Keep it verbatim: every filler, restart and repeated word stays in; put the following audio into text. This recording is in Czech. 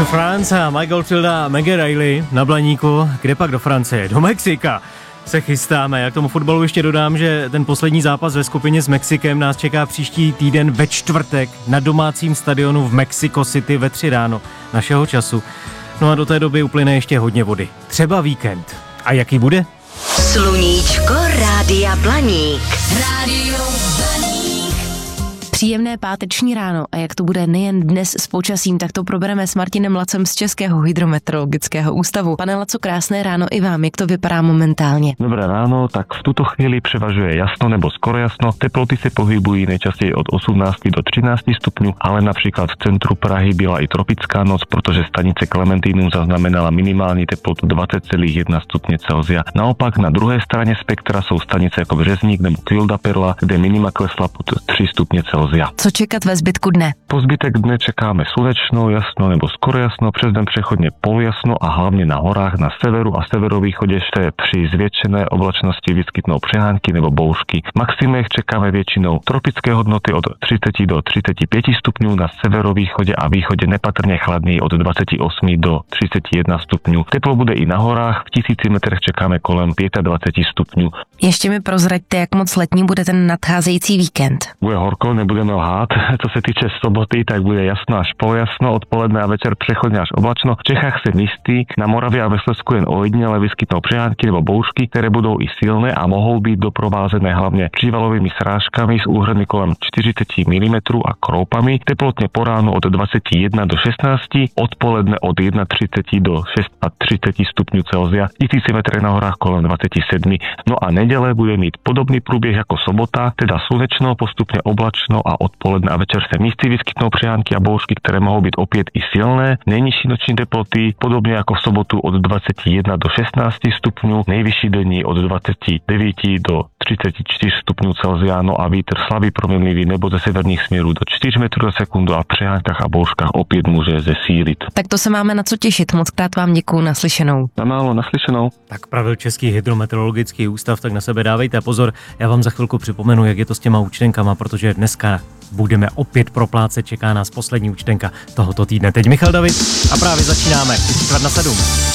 to France a Michael Fielda a Maggie Riley na Blaníku. Kde pak do Francie? Do Mexika se chystáme. Já k tomu fotbalu ještě dodám, že ten poslední zápas ve skupině s Mexikem nás čeká příští týden ve čtvrtek na domácím stadionu v Mexico City ve tři ráno našeho času. No a do té doby uplyne ještě hodně vody. Třeba víkend. A jaký bude? Sluníčko Rádia Blaník. Rádio Blaník. Příjemné páteční ráno a jak to bude nejen dnes s počasím, tak to probereme s Martinem Lacem z Českého hydrometeorologického ústavu. Pane Laco, krásné ráno i vám, jak to vypadá momentálně? Dobré ráno, tak v tuto chvíli převažuje jasno nebo skoro jasno. Teploty se pohybují nejčastěji od osmnáct do třináct stupňů, ale například v centru Prahy byla i tropická noc, protože stanice Klementínum zaznamenala minimální teplotu dvacet celá jedna stupně Celsia. Naopak na druhé straně spektra jsou stanice jako Březník nebo Kvilda Perla, kde minima klesla pod tři stupně Celsia. Co čekat ve zbytku dne? Po zbytek dne čekáme slunečno, jasno nebo skoro jasno, přes den přechodně poljasno a hlavně na horách na severu a severovýchodě se při zvětšené oblačnosti vyskytnou přehánky nebo bouřky. Maximech čekáme většinou tropické hodnoty od třicet do třicet pět stupňů, na severovýchodě a východě nepatrně chladněji od dvacet osm do třicet jedna stupňů. Teplo bude i na horách, v tisíci metrech čekáme kolem dvacet pět stupňů. Ještě mi prozraďte, jak moc letní bude ten nadcházející víkend. Bude horko, nebudeme lhát. Co se týče soboty, tak bude jasno až poljasno, odpoledne a večer přechodně až oblačno. V Čechách se místy, na Moravě a ve Slezsku jen ojediněle vyskytnou přehánky nebo bouřky, které budou i silné a mohou být doprovázené hlavně přívalovými srážkami s úhrny kolem čtyřicet milimetrů a kroupami. Teplotně po ránu od dvacet jedna do šestnáct, odpoledne od třicet jedna do třicet šest stupňů Celsia, tisíci metrech na horách kolem dvacet sedm. No a neděle bude mít podobný průběh jako sobota, teda slunečno, postupně oblačno a odpoledne a večer se místy vyskytnou přehánky a bouřky, které mohou být opět i silné. Nejnižší noční teploty podobně jako v sobotu od dvacet jedna do šestnáct stupňů, nejvyšší denní od dvacet devět do třicet čtyři stupňů Celsia, no a vítr slabý proměnlivý nebo ze severních směrů do čtyři metrů za sekundu a přehánkách a bouřkách opět může zesílit. Tak to se máme na co těšit. Moc krát vám děkuju, naslyšenou. Na málo, naslyšenou. Tak pravil Český hydrometeorologický ústav, tak na sebe dávejte pozor. Já vám za chvilku připomenu, jak je to s těma účtenkama, protože dneska budeme opět proplácet, čeká nás poslední účtenka tohoto týdne. Teď Michal David a právě začínáme. Třicet na sedm.